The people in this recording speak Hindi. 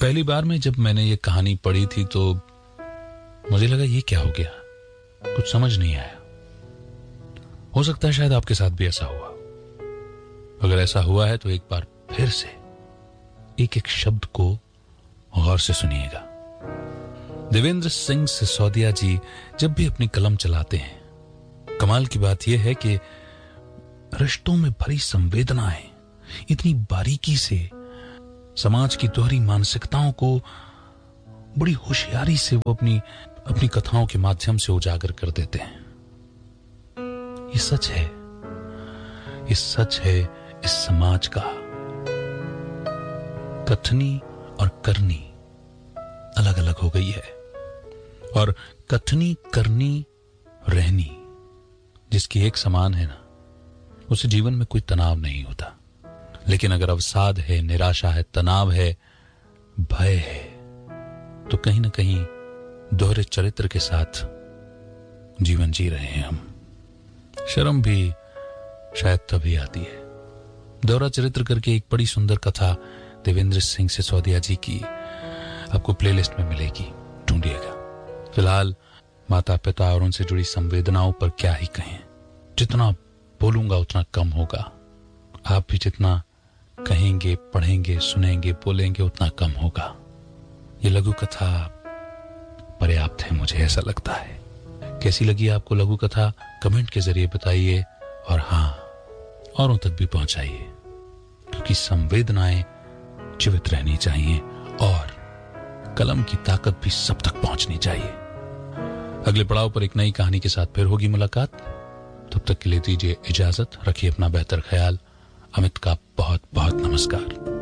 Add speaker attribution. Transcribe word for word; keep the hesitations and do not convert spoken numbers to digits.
Speaker 1: पहली बार में जब मैंने ये कहानी पढ़ी थी तो मुझे लगा ये क्या हो गया, कुछ समझ नहीं आया। हो सकता है शायद आपके साथ भी ऐसा हुआ। अगर ऐसा हुआ है तो एक बार फिर से एक एक शब्द को गौर से सुनिएगा। देवेंद्र सिंह सिसोदिया जी जब भी अपनी कलम चलाते हैं, कमाल की बात यह है कि रिश्तों में भरी संवेदनाएं इतनी बारीकी से समाज की दोहरी मानसिकताओं को बड़ी होशियारी से वो अपनी अपनी कथाओं के माध्यम से उजागर कर देते हैं। ये सच है, ये सच है इस समाज का। कथनी और करनी अलग अलग हो गई है, और कथनी करनी रहनी जिसकी एक समान है ना, उसे जीवन में कोई तनाव नहीं होता। लेकिन अगर अवसाद है, निराशा है, तनाव है, भय है, तो कहीं ना कहीं दोहरे चरित्र के साथ जीवन जी रहे हैं हम। शर्म भी शायद तभी आती है। दोहरा चरित्र करके एक बड़ी सुंदर कथा देवेंद्र सिंह सिसोदिया जी की आपको प्लेलिस्ट में मिलेगी, ढूंढिएगा। फिलहाल माता पिता और उनसे जुड़ी संवेदनाओं पर क्या ही कहें, जितना बोलूंगा उतना कम होगा। आप भी जितना कहेंगे, पढ़ेंगे, सुनेंगे, बोलेंगे उतना कम होगा। ये लघु कथा पर्याप्त है, मुझे ऐसा लगता है। कैसी लगी आपको लघु कथा, कमेंट के जरिए बताइए, और हाँ, औरों तक भी पहुंचाइए, क्योंकि संवेदनाएं जीवित रहनी चाहिए और कलम की ताकत भी सब तक पहुंचनी चाहिए। अगले पड़ाव पर एक नई कहानी के साथ फिर होगी मुलाकात। तब तक के लिए दीजिए इजाजत, रखिए अपना बेहतर ख्याल। अमित का बहुत बहुत नमस्कार।